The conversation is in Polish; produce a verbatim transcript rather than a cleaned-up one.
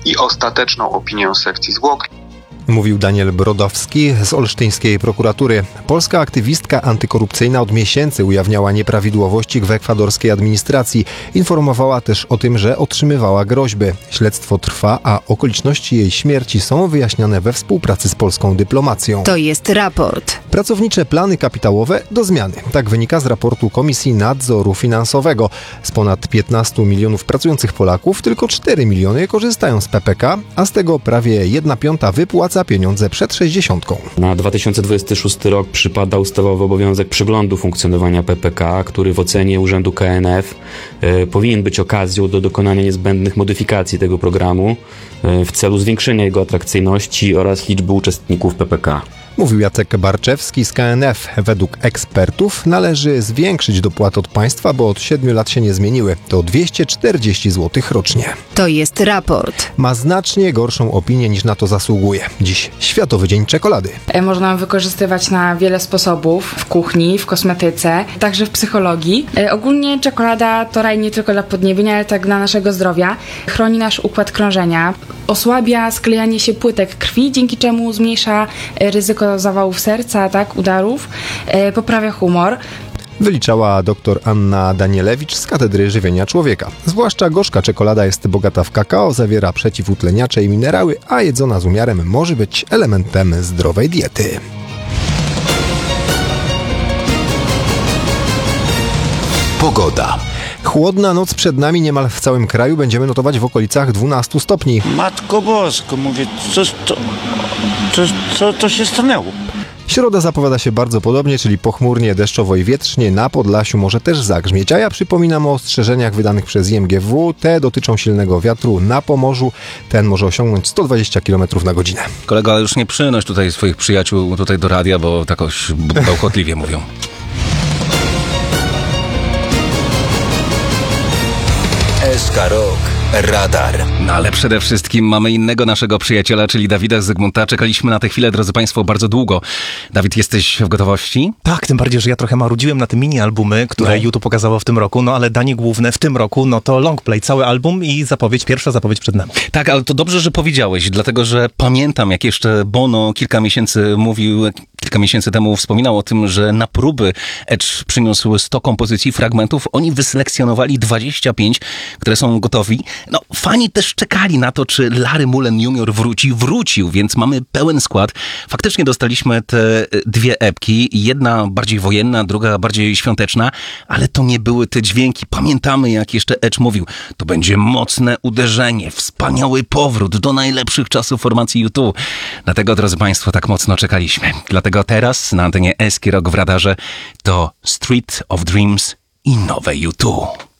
i ostateczną opinię sekcji zwłok. Mówił Daniel Brodowski z olsztyńskiej prokuratury. Polska aktywistka antykorupcyjna od miesięcy ujawniała nieprawidłowości w ekwadorskiej administracji. Informowała też o tym, że otrzymywała groźby. Śledztwo trwa, a okoliczności jej śmierci są wyjaśniane we współpracy z polską dyplomacją. To jest raport. Pracownicze plany kapitałowe do zmiany. Tak wynika z raportu Komisji Nadzoru Finansowego. Z ponad piętnastu milionów pracujących Polaków tylko cztery miliony korzystają z P P K, a z tego prawie jedna piąta wypłaca za pieniądze przed sześćdziesiątką. Na dwa tysiące dwudziesty szósty rok przypada ustawowy obowiązek przeglądu funkcjonowania P P K, który w ocenie Urzędu K N F y, powinien być okazją do dokonania niezbędnych modyfikacji tego programu y, w celu zwiększenia jego atrakcyjności oraz liczby uczestników P P K. Mówił Jacek Barczewski z K N F. Według ekspertów należy zwiększyć dopłaty od państwa, bo od siedmiu lat się nie zmieniły. To dwieście czterdzieści złotych rocznie. To jest raport. Ma znacznie gorszą opinię niż na to zasługuje. Dziś Światowy Dzień Czekolady. Można ją wykorzystywać na wiele sposobów. W kuchni, w kosmetyce, także w psychologii. Ogólnie czekolada to raj nie tylko dla podniebienia, ale tak dla naszego zdrowia. Chroni nasz układ krążenia. Osłabia sklejanie się płytek krwi, dzięki czemu zmniejsza ryzyko zawałów serca, tak, udarów, e, poprawia humor. Wyliczała dr Anna Danielewicz z Katedry Żywienia Człowieka. Zwłaszcza gorzka czekolada jest bogata w kakao, zawiera przeciwutleniacze i minerały, a jedzona z umiarem może być elementem zdrowej diety. Pogoda. Chłodna noc przed nami niemal w całym kraju. Będziemy notować w okolicach dwunastu stopni. Matko Bosko, mówię, co, co, co, co to się stanęło? Środa zapowiada się bardzo podobnie, czyli pochmurnie, deszczowo i wietrznie. Na Podlasiu może też zagrzmieć, a ja przypominam o ostrzeżeniach wydanych przez I M G W. Te dotyczą silnego wiatru na Pomorzu. Ten może osiągnąć sto dwadzieścia kilometrów na godzinę. Kolego, ale już nie przynoś tutaj swoich przyjaciół tutaj do radia, bo takoś bełkotliwie mówią. S K Rok. Radar. No ale przede wszystkim mamy innego naszego przyjaciela, czyli Dawida Zygmunta. Czekaliśmy na tę chwilę, drodzy Państwo, bardzo długo. Dawid, jesteś w gotowości? Tak, tym bardziej, że ja trochę marudziłem na te mini-albumy, które no. YouTube pokazało w tym roku, no ale danie główne w tym roku, no to longplay, cały album i zapowiedź, pierwsza zapowiedź przed nami. Tak, ale to dobrze, że powiedziałeś, dlatego że pamiętam, jak jeszcze Bono kilka miesięcy mówił, kilka miesięcy temu wspominał o tym, że na próby Edge przyniósł sto kompozycji, fragmentów, oni wyselekcjonowali dwadzieścia pięć, które są gotowi. No, fani też czekali na to, czy Larry Mullen junior wróci. Wrócił, więc mamy pełen skład. Faktycznie dostaliśmy te dwie epki. Jedna bardziej wojenna, druga bardziej świąteczna, ale to nie były te dźwięki. Pamiętamy, jak jeszcze Edge mówił, to będzie mocne uderzenie, wspaniały powrót do najlepszych czasów formacji U dwa. Dlatego, drodzy Państwo, tak mocno czekaliśmy. Dlatego teraz na antenie S K Rock w radarze to Street of Dreams i nowe U dwa.